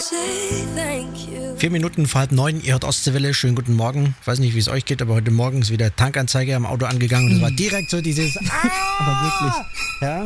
4 Minuten vor 8:30, ihr hört Ostseewelle, schönen guten Morgen. Ich weiß nicht, wie es euch geht, aber heute Morgen ist wieder Tankanzeige am Auto angegangen und es war direkt so dieses aber wirklich, ja.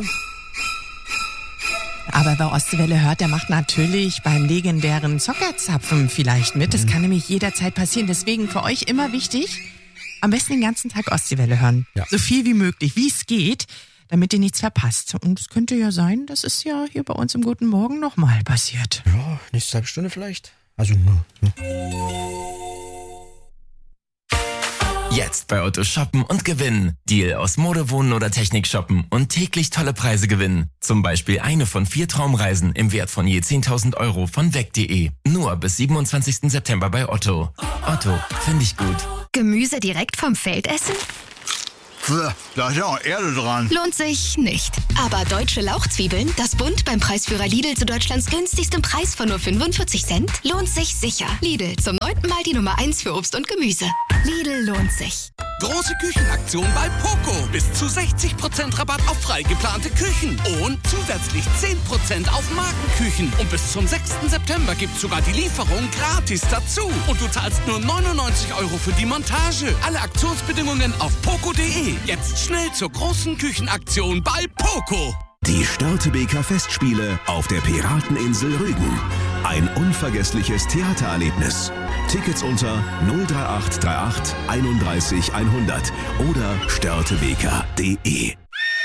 Aber wer Ostseewelle hört, der macht natürlich beim legendären Zockerzapfen vielleicht mit. Das kann nämlich jederzeit passieren. Deswegen für euch immer wichtig, am besten den ganzen Tag Ostseewelle hören. Ja. So viel wie möglich, wie es geht, damit ihr nichts verpasst. Und es könnte ja sein, dass es ja hier bei uns im Guten Morgen nochmal passiert. Ja, nächste halbe Stunde vielleicht. Also nur. Jetzt bei Otto shoppen und gewinnen. Deal aus Mode, Wohnen oder Technik shoppen und täglich tolle Preise gewinnen. Zum Beispiel eine von 4 Traumreisen im Wert von je 10.000 Euro von weg.de. Nur bis 27. September bei Otto. Otto, finde ich gut. Gemüse direkt vom Feld essen? Da ist ja auch Erde dran. Lohnt sich nicht. Aber deutsche Lauchzwiebeln, das Bund beim Preisführer Lidl zu Deutschlands günstigstem Preis von nur 45 Cent, lohnt sich sicher. Lidl, zum 9. Mal die Nummer 1 für Obst und Gemüse. Lidl lohnt sich. Große Küchenaktion bei Poco. Bis zu 60% Rabatt auf frei geplante Küchen. Und zusätzlich 10% auf Markenküchen. Und bis zum 6. September gibt's sogar die Lieferung gratis dazu. Und du zahlst nur 99 Euro für die Montage. Alle Aktionsbedingungen auf poco.de. Jetzt schnell zur großen Küchenaktion bei Poco. Die Störtebeker Festspiele auf der Pirateninsel Rügen. Ein unvergessliches Theatererlebnis. Tickets unter 03838 31 100 oder störtebeker.de.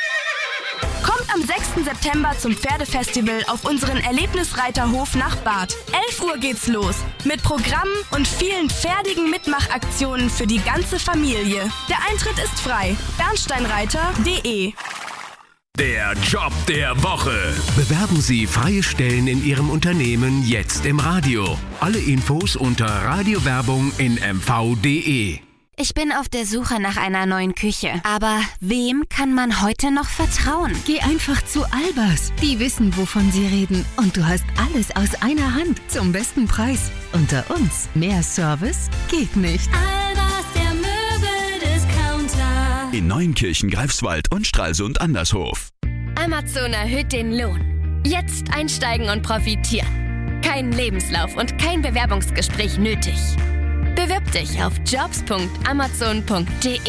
Kommt am 6. September zum Pferdefestival auf unseren Erlebnisreiterhof nach Barth. 11 Uhr geht's los. Mit Programmen und vielen pferdigen Mitmachaktionen für die ganze Familie. Der Eintritt ist frei. bernsteinreiter.de. Der Job der Woche. Bewerben Sie freie Stellen in Ihrem Unternehmen jetzt im Radio. Alle Infos unter Radiowerbung in mv.de. Ich bin auf der Suche nach einer neuen Küche. Aber wem kann man heute noch vertrauen? Geh einfach zu Albers. Die wissen, wovon sie reden. Und du hast alles aus einer Hand zum besten Preis. Unter uns, mehr Service geht nicht. Albers, der Möbeldiscounter. In Neunkirchen, Greifswald und Stralsund Andershof. Amazon erhöht den Lohn. Jetzt einsteigen und profitieren. Kein Lebenslauf und kein Bewerbungsgespräch nötig. Bewirb dich auf jobs.amazon.de.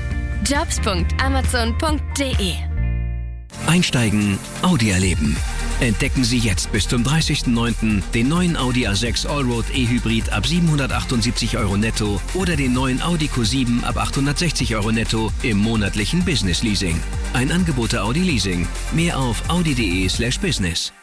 jobs.amazon.de. Einsteigen, Audi erleben. Entdecken Sie jetzt bis zum 30.09. den neuen Audi A6 Allroad E-Hybrid ab 778 Euro netto oder den neuen Audi Q7 ab 860 Euro netto im monatlichen Business Leasing. Ein Angebot der Audi Leasing. Mehr auf audi.de/business.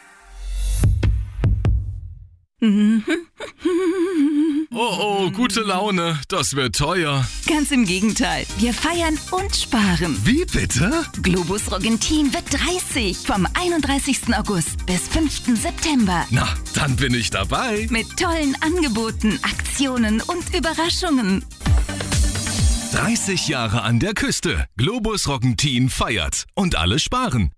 Oh, gute Laune. Das wird teuer. Ganz im Gegenteil. Wir feiern und sparen. Wie bitte? Globus Roggentin wird 30. Vom 31. August bis 5. September. Na, dann bin ich dabei. Mit tollen Angeboten, Aktionen und Überraschungen. 30 Jahre an der Küste. Globus Roggentin feiert. Und alle sparen.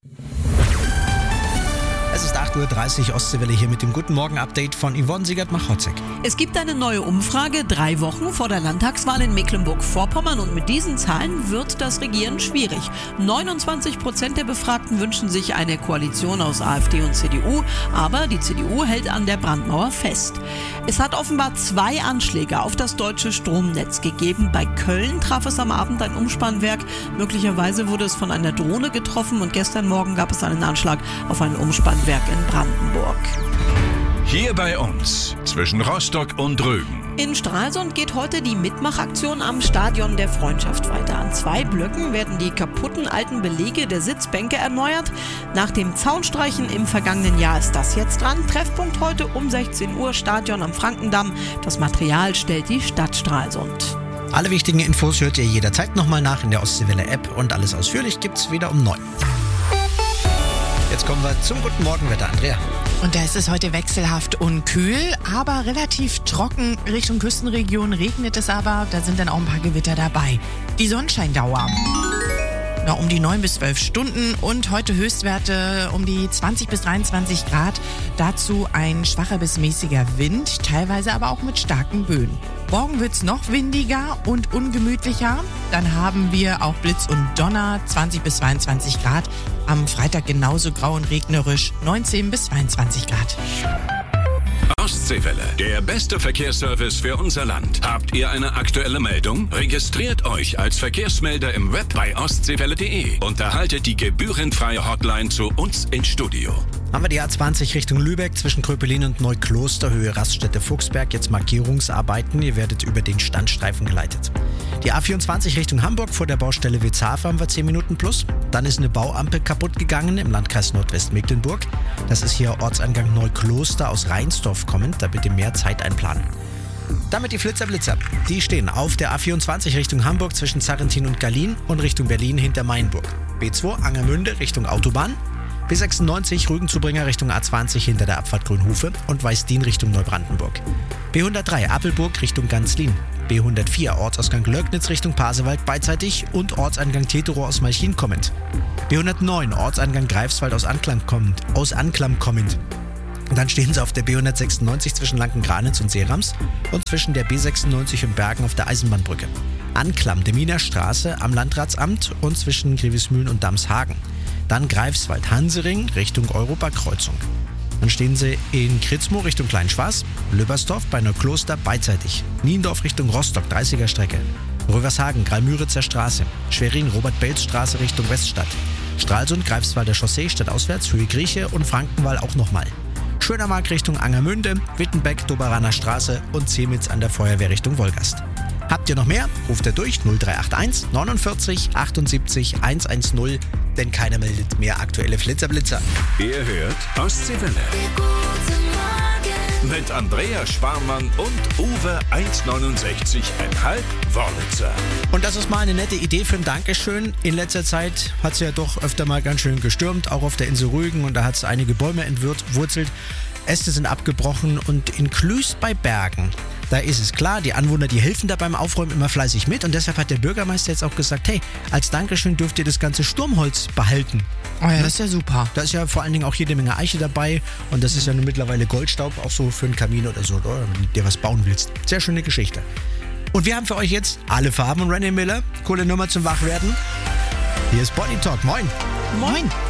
Es ist 8:30 Uhr, Ostseewelle hier mit dem Guten Morgen-Update von Yvonne Siegert-Machotzek. Es gibt eine neue Umfrage, 3 Wochen vor der Landtagswahl in Mecklenburg-Vorpommern, und mit diesen Zahlen wird das Regieren schwierig. 29% der Befragten wünschen sich eine Koalition aus AfD und CDU, aber die CDU hält an der Brandmauer fest. Es hat offenbar 2 Anschläge auf das deutsche Stromnetz gegeben. Bei Köln traf es am Abend ein Umspannwerk. Möglicherweise wurde es von einer Drohne getroffen, und gestern Morgen gab es einen Anschlag auf ein Umspannwerk in Brandenburg. Hier bei uns, zwischen Rostock und Rügen. In Stralsund geht heute die Mitmachaktion am Stadion der Freundschaft weiter. An 2 Blöcken werden die kaputten alten Belege der Sitzbänke erneuert. Nach dem Zaunstreichen im vergangenen Jahr ist das jetzt dran. Treffpunkt heute um 16 Uhr, Stadion am Frankendamm. Das Material stellt die Stadt Stralsund. Alle wichtigen Infos hört ihr jederzeit nochmal nach in der Ostseewelle-App, und alles ausführlich gibt's wieder um 9. Jetzt kommen wir zum Guten Morgenwetter, Andrea. Und da ist es heute wechselhaft und kühl, aber relativ trocken. Richtung Küstenregion regnet es aber, da sind dann auch ein paar Gewitter dabei. Die Sonnenscheindauer um die 9 bis 12 Stunden und heute Höchstwerte um die 20 bis 23 Grad. Dazu ein schwacher bis mäßiger Wind, teilweise aber auch mit starken Böen. Morgen wird's noch windiger und ungemütlicher. Dann haben wir auch Blitz und Donner, 20 bis 22 Grad. Am Freitag genauso grau und regnerisch, 19 bis 22 Grad. Ostseewelle, der beste Verkehrsservice für unser Land. Habt ihr eine aktuelle Meldung? Registriert euch als Verkehrsmelder im Web bei ostseewelle.de und erhaltet die gebührenfreie Hotline zu uns ins Studio. Haben wir die A20 Richtung Lübeck zwischen Kröpelin und Neukloster, Höhe Raststätte Fuchsberg. Jetzt Markierungsarbeiten. Ihr werdet über den Standstreifen geleitet. Die A24 Richtung Hamburg vor der Baustelle Witzhafe haben wir 10 Minuten plus. Dann ist eine Bauampel kaputt gegangen im Landkreis Nordwestmecklenburg. Das ist hier Ortseingang Neukloster aus Rheinsdorf kommend. Da bitte mehr Zeit einplanen. Damit die Flitzer. Die stehen auf der A24 Richtung Hamburg zwischen Zarrentin und Gallien und Richtung Berlin hinter Mainburg. B2 Angermünde Richtung Autobahn. B96 Rügenzubringer Richtung A20 hinter der Abfahrt Grünhofe und Weißdien Richtung Neubrandenburg. B103 Appelburg Richtung Ganzlin. B104 Ortsausgang Löcknitz Richtung Pasewalk beidseitig und Ortseingang Teterow aus Malchin kommend. B109 Ortseingang Greifswald aus Anklam kommend. Und dann stehen sie auf der B196 zwischen Lanken-Granitz und Seerams und zwischen der B96 und Bergen auf der Eisenbahnbrücke. Anklam, Deminer Straße am Landratsamt und zwischen Grevesmühlen und Damshagen. Dann Greifswald, Hansering Richtung Europakreuzung. Dann stehen sie in Kritzmo Richtung Kleinschwas, Löbersdorf bei Neukloster beidseitig, Niendorf Richtung Rostock, 30er Strecke, Rövershagen, Greilmüritzer Straße, Schwerin, Robert-Belz-Straße Richtung Weststadt, Stralsund, Greifswalder Chaussee, stadtauswärts, Höhe Grieche und Frankenwall auch nochmal. Schönermark Richtung Angermünde, Wittenbeck, Doberaner Straße und Zemitz an der Feuerwehr Richtung Wolgast. Habt ihr noch mehr? Ruft ihr durch 0381 49 78 110, denn keiner meldet mehr aktuelle Flitzer. Ihr hört Ostseewelle. Mit Andrea Schwarmann und Uwe 1,69,5 Wörlitzer. Und das ist mal eine nette Idee für ein Dankeschön. In letzter Zeit hat es ja doch öfter mal ganz schön gestürmt, auch auf der Insel Rügen, und da hat es einige Bäume entwurzelt. Äste sind abgebrochen und in Klüß bei Bergen, da ist es klar, die Anwohner, die helfen da beim Aufräumen immer fleißig mit und deshalb hat der Bürgermeister jetzt auch gesagt, hey, als Dankeschön dürft ihr das ganze Sturmholz behalten. Oh ja, das ist ja super. Da ist ja vor allen Dingen auch jede Menge Eiche dabei und das ist ja nun mittlerweile Goldstaub, auch so für einen Kamin oder so, oder wenn du dir was bauen willst. Sehr schöne Geschichte. Und wir haben für euch jetzt alle Farben und René Miller, coole Nummer zum Wachwerden. Hier ist Body Talk, moin. Moin.